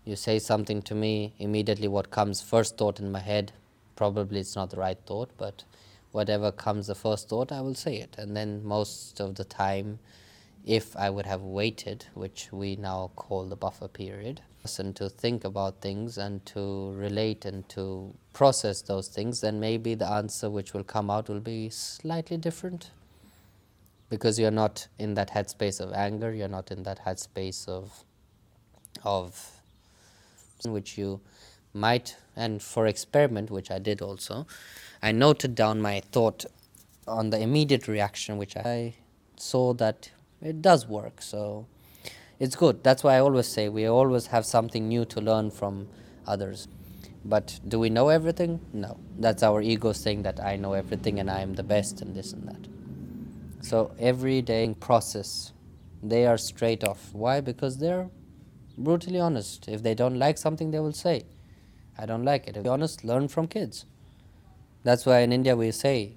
You say something to me, immediately what comes first thought in my head, probably it's not the right thought, but whatever comes the first thought, I will say it. And then most of the time, if I would have waited, which we now call the buffer period, and to think about things and to relate and to process those things, then maybe the answer which will come out will be slightly different, because you're not in that headspace of anger, you're not in that headspace of which you might. And for experiment, which I did also, I noted down my thought on the immediate reaction, which I saw that it does work. So it's good. That's why I always say we always have something new to learn from others. But do we know everything? No. That's our ego saying that I know everything and I am the best and this and that. So every day process, they are straight off. Why? Because they're brutally honest. If they don't like something, they will say, I don't like it. If you're honest, learn from kids. That's why in India we say,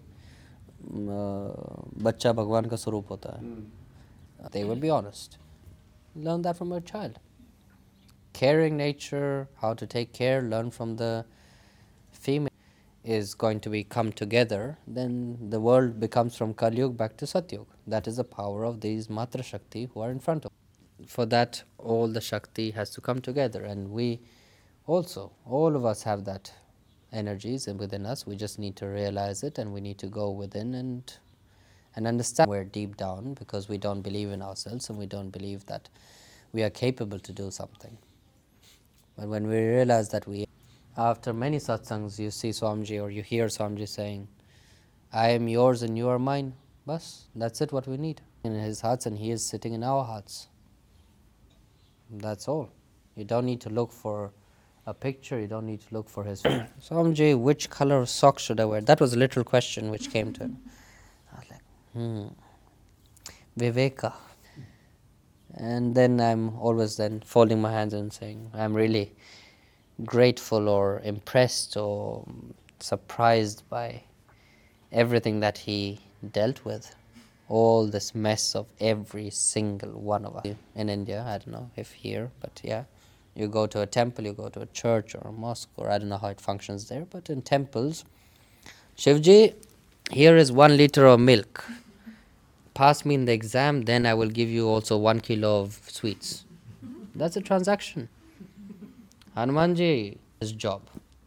बच्चा भगवान का स्वरूप होता है. They will be honest. Learn that from a child. Caring nature, how to take care, learn from the female is going to be come together, then the world becomes from Kali Yuga back to Satyug. That is the power of these Matra Shakti who are in front of us. For that, all the Shakti has to come together, and we also, all of us have that energies within us. We just need to realize it, and we need to go within and understand we're deep down, because we don't believe in ourselves and we don't believe that we are capable to do something. But when we realize that we, after many satsangs, you see Swamiji or you hear Swamiji saying, I am yours and you are mine, bas, that's it what we need. In his hearts and he is sitting in our hearts. That's all. You don't need to look for a picture, you don't need to look for his Swamiji, which color of socks should I wear? That was a literal question which came to him. I was like, Viveka. And then I'm always then folding my hands and saying, I'm really grateful or impressed or surprised by everything that he dealt with. All this mess of every single one of us. In India, I don't know if here, but yeah, you go to a temple, you go to a church or a mosque, or I don't know how it functions there, but in temples, Shivji, here is 1 liter of milk. Pass me in the exam, then I will give you also 1 kilo of sweets. That's a transaction. Hanumanji, his job.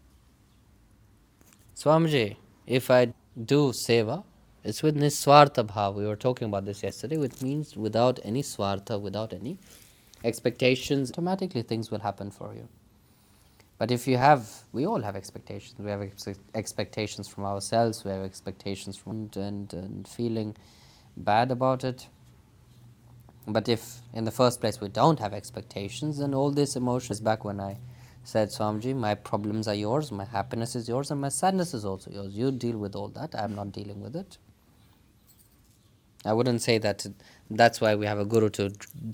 Swamiji, if I do seva, it's with niswartha bhav. We were talking about this yesterday, which means without any swartha, without any expectations, automatically things will happen for you. But if you have, we all have expectations. We have expectations from ourselves, we have expectations from and feeling bad about it. But if in the first place we don't have expectations, then all this emotion is back when I said, Swamiji, my problems are yours, my happiness is yours, and my sadness is also yours. You deal with all that, I'm not dealing with it. I wouldn't say that that's why we have a guru to